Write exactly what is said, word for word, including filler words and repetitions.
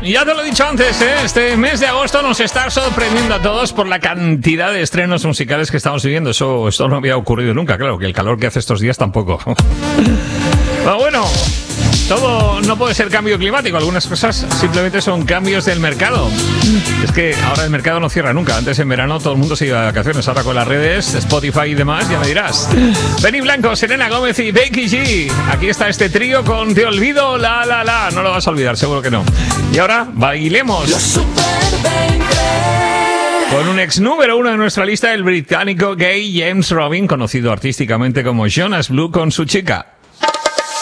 Ya te lo he dicho antes, ¿eh? Este mes de agosto nos está sorprendiendo a todos por la cantidad de estrenos musicales que estamos viviendo. Eso, esto no había ocurrido nunca, claro, que el calor que hace estos días tampoco. Pero bueno, todo no puede ser cambio climático. Algunas cosas simplemente son cambios del mercado. Es que ahora el mercado no cierra nunca. Antes en verano todo el mundo se iba de vacaciones. Ahora con las redes, Spotify y demás, ya me dirás. Benny Blanco, Selena Gómez y Becky G. Aquí está este trío con Te olvido, la la la. No lo vas a olvidar, seguro que no. Y ahora bailemos con un ex número uno de nuestra lista, el británico gay James Robin, conocido artísticamente como Jonas Blue, con su chica.